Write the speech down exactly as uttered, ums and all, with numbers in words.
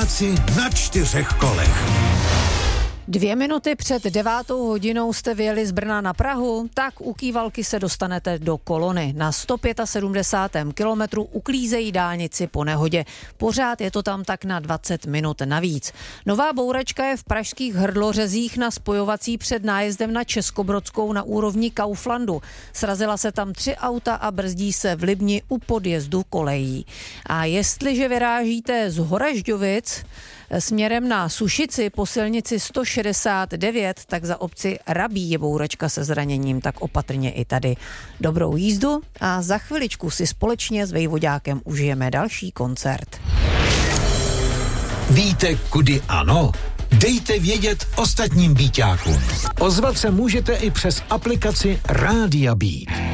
Pražáci na čtyřech kolech. Dvě minuty před devátou hodinou jste vyjeli z Brna na Prahu, tak u Kývalky se dostanete do Kolony. Na sto sedmdesátém pátém kilometru uklízejí dálnici po nehodě. Pořád je to tam tak na dvacet minut navíc. Nová bouračka je v pražských Hrdlořezích na spojovací před nájezdem na Českobrodskou na úrovni Kauflandu. Srazila se tam tři auta a brzdí se v Libni u podjezdu kolejí. A jestliže vyrážíte z Horažďovic směrem na Sušici po silnici sto šedesát devět, tak za obci Rabí je bouračka se zraněním, tak opatrně i tady. Dobrou jízdu a za chviličku si společně s Vejvoďákem užijeme další koncert. Víte, kudy ano? Dejte vědět ostatním Bíťákům. Ozvat se můžete i přes aplikaci Rádia Beat.